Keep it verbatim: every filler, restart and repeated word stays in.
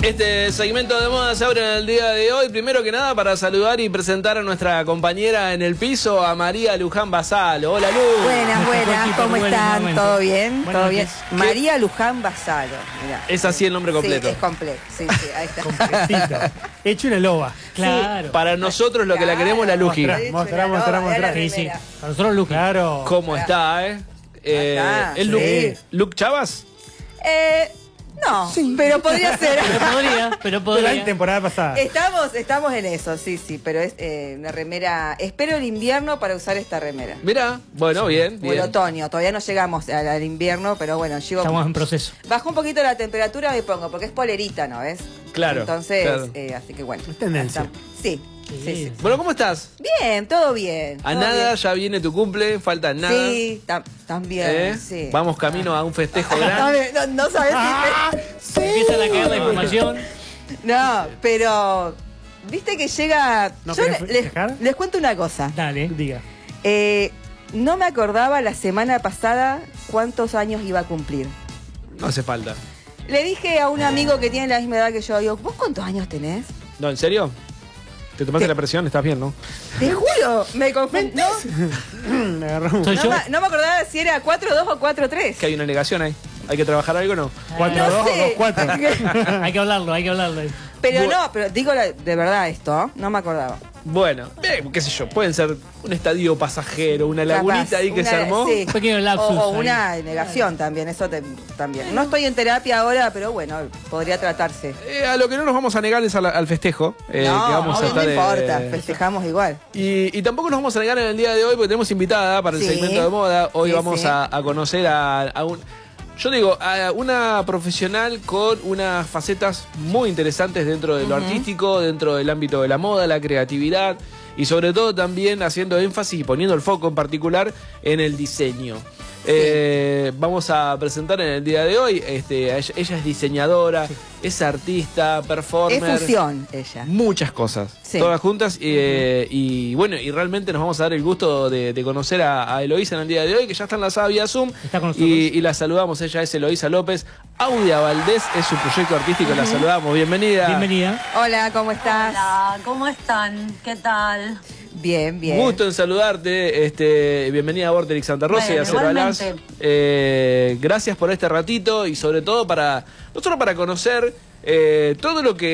Este segmento de moda se abre en el día de hoy. Primero que nada, para saludar y presentar a nuestra compañera en el piso, a María Luján Basalo. Hola, Lu. Buenas, buenas, ¿cómo están? ¿Todo bien? Buenas ¿Todo bien? noches. María Luján Basalo. Mirá. Es así el nombre completo. Sí, es completo. Sí, sí, ahí está. Completito. Hecho una loba. Claro. Para nosotros lo que la queremos, la Luji. Mostrá, mostrá, mostrá, mostrá. Sí, Sí, sí. Para nosotros, Luke. Claro. ¿Cómo está, eh? eh Acá, ¿Es sí. Luke, Luke Chavas? Eh, no, pero podría ser. Pero podría, pero Pero podría. la temporada pasada. Estamos, estamos en eso, sí, sí, pero es eh, una remera. Espero el invierno para usar esta remera. Mira, bueno, bien, O el bien. otoño, todavía no llegamos al, al invierno, pero bueno, llego. Estamos en proceso. Bajó un poquito la temperatura, me pongo, porque es polerita, ¿no ves? Claro, Entonces, claro. eh, así que bueno. Es tendencia. hasta- Sí, sí, sí. sí. Bueno, ¿cómo estás? Bien, todo bien. A todo nada, bien. ya viene tu cumple, falta nada. Sí, tam- también, ¿Eh? sí. Vamos camino a un festejo No, grande. no, no sabes si Empiezan a caer la información. me- No, pero. Viste que llega. ¿No Yo querés le- les, festejar? les cuento una cosa. Dale. Diga. Eh, no me acordaba la semana pasada cuántos años iba a cumplir. No hace falta. Le dije a un amigo que tiene la misma edad que yo, digo, ¿vos cuántos años tenés? No, ¿en serio? ¿Te tomaste ¿Qué? la presión? ¿Estás bien, no? Te juro, me confundí. No, Me agarró un Soy no, yo. me- no me acordaba si era cuatro dos o cuatro tres. Que hay una negación ahí. ¿Hay que trabajar algo o no? cuatro No dos o sé. dos cuatro. Hay que hablarlo, hay que hablarlo. Pero Bu- no, pero digo la- de verdad esto, ¿eh? No me acordaba. Bueno, bien, qué sé yo, pueden ser un estadio pasajero, una lagunita Capaz, ahí que una- se armó. sí. Un pequeño lapsus O, o ahí. una negación también, eso te- también. No estoy en terapia ahora, pero bueno, podría tratarse. Eh, a lo que no nos vamos a negar es a la- al festejo. eh, no, que vamos a no, estar, no importa, eh, festejamos igual. y, y tampoco nos vamos a negar en el día de hoy porque tenemos invitada para el Sí. segmento de moda. Hoy Sí, vamos sí. A, a conocer a, a un... Yo digo, a una profesional con unas facetas muy interesantes dentro de lo artístico, dentro del ámbito de la moda, la creatividad y sobre todo también haciendo énfasis y poniendo el foco en particular en el diseño. Eh, vamos a presentar en el día de hoy, este, a ella, ella es diseñadora, es artista, performer. Es fusión ella. Muchas cosas, Sí. todas juntas. eh, y bueno, y realmente nos vamos a dar el gusto de, de conocer a, a Eloísa en el día de hoy, que ya está enlazada vía Zoom. Está con nosotros. Y, y la saludamos, ella es Eloísa López. Audia Valdés es su proyecto artístico, la saludamos. Bienvenida. Bienvenida. Hola, ¿cómo estás? Hola, ¿cómo están? ¿Qué tal? Bien, bien. Gusto en saludarte. Este, bienvenida a Vorterix Santa Rosa y Bueno, a Cero Alas. igualmente. Eh, gracias por este ratito y sobre todo para, no solo para conocer eh, todo lo que